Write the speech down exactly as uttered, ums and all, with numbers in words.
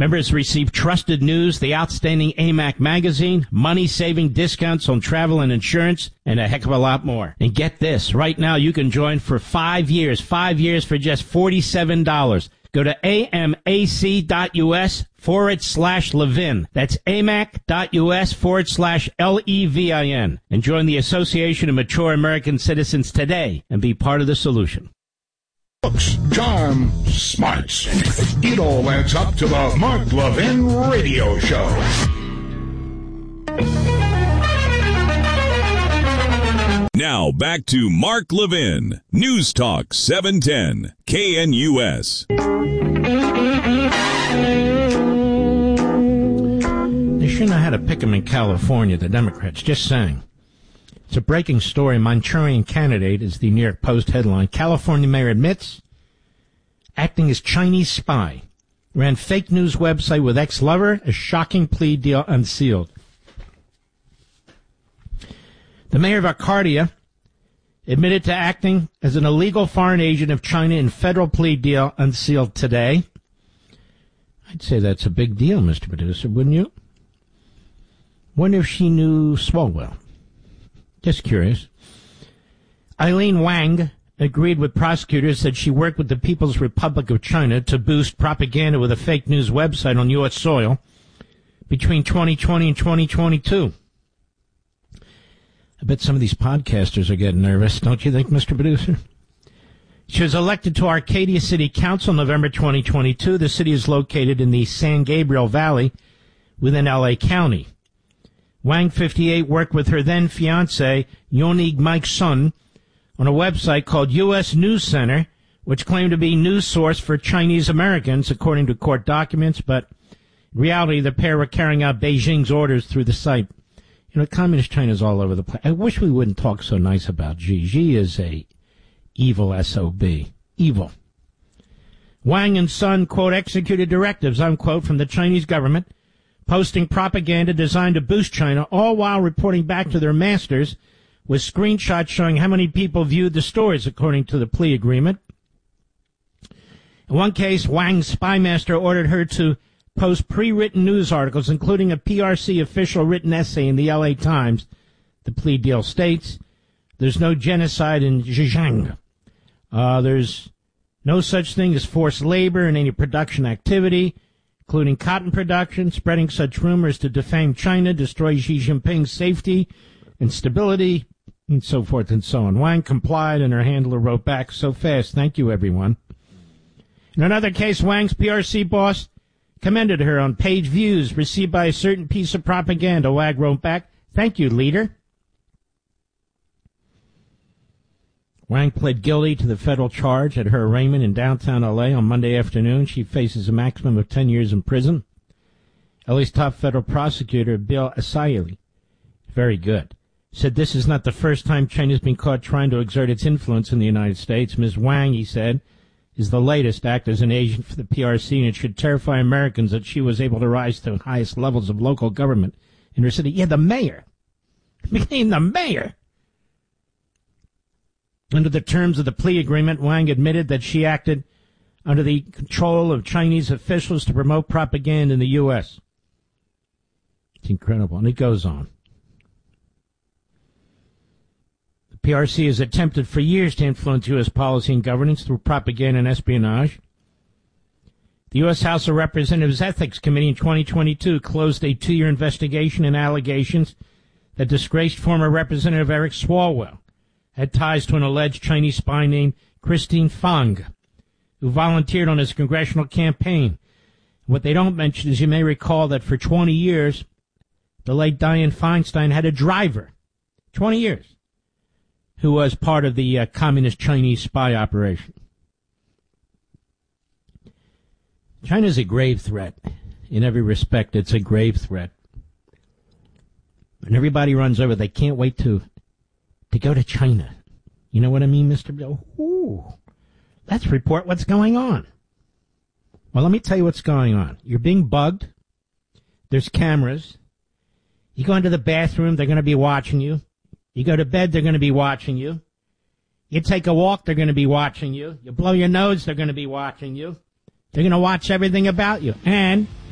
Members receive trusted news, the outstanding A M A C magazine, money-saving discounts on travel and insurance, and a heck of a lot more. And get this, right now you can join for five years, five years for just forty-seven dollars. Go to amac.us forward slash Levin. That's amac.us forward slash L-E-V-I-N. And join the Association of Mature American Citizens today and be part of the solution. Looks, charm, smarts. It all adds up to the Mark Levin Radio Show. Now back to Mark Levin, News Talk seven ten, K N U S. They shouldn't have had to pick them in California, the Democrats, just saying. It's a breaking story. Manchurian candidate is the New York Post headline. California mayor admits acting as Chinese spy. Ran fake news website with ex-lover. A shocking plea deal unsealed. The mayor of Arcadia admitted to acting as an illegal foreign agent of China in federal plea deal unsealed today. I'd say that's a big deal, Mister Producer, wouldn't you? Wonder if she knew Swalwell. Just curious. Eileen Wang agreed with prosecutors that she worked with the People's Republic of China to boost propaganda with a fake news website on U S soil between twenty twenty and twenty twenty-two. I bet some of these podcasters are getting nervous, don't you think, Mister Producer? She was elected to Arcadia City Council in November twenty twenty-two. The city is located in the San Gabriel Valley within L A County. Wang, fifty-eight, worked with her then-fiancé, Yonig Mike Sun, on a website called U S News Center, which claimed to be news source for Chinese Americans, according to court documents, but in reality, the pair were carrying out Beijing's orders through the site. You know, communist China's all over the place. I wish we wouldn't talk so nice about Xi. Xi is a evil S O B. Evil. Wang and Sun, quote, executed directives, unquote, from the Chinese government, posting propaganda designed to boost China, all while reporting back to their masters with screenshots showing how many people viewed the stories, according to the plea agreement. In one case, Wang's spy master ordered her to post pre-written news articles, including a P R C official written essay in the L A Times. The plea deal states, there's no genocide in Xinjiang. Uh, there's no such thing as forced labor in any production activity, including cotton production. Spreading such rumors to defame China, destroy Xi Jinping's safety and stability, and so forth and so on. Wang complied, and her handler wrote back, so fast, thank you, everyone. In another case, Wang's P R C boss commended her on page views received by a certain piece of propaganda. Wang wrote back, thank you, leader. Wang pled guilty to the federal charge at her arraignment in downtown L A on Monday afternoon. She faces a maximum of ten years in prison. L A's top federal prosecutor, Bill Asayli, very good, said this is not the first time China's been caught trying to exert its influence in the United States. Miz Wang, he said, is the latest act as an agent for the P R C, and it should terrify Americans that she was able to rise to the highest levels of local government in her city. Yeah, the mayor. Became the mayor. Under the terms of the plea agreement, Wang admitted that she acted under the control of Chinese officials to promote propaganda in the U S. It's incredible. And it goes on. The P R C has attempted for years to influence U S policy and governance through propaganda and espionage. The U S House of Representatives Ethics Committee in twenty twenty-two closed a two-year investigation and allegations that disgraced former Representative Eric Swalwell had ties to an alleged Chinese spy named Christine Fang, who volunteered on his congressional campaign. What they don't mention is you may recall that for twenty years, the late Dianne Feinstein had a driver, twenty years, who was part of the uh, communist Chinese spy operation. China's a grave threat. In every respect, it's a grave threat. And everybody runs over. They can't wait to to go to China. You know what I mean, Mister Bill? Ooh, let's report what's going on. Well, let me tell you what's going on. You're being bugged. There's cameras. You go into the bathroom, they're going to be watching you. You go to bed, they're going to be watching you. You take a walk, they're going to be watching you. You blow your nose, they're going to be watching you. They're going to watch everything about you. And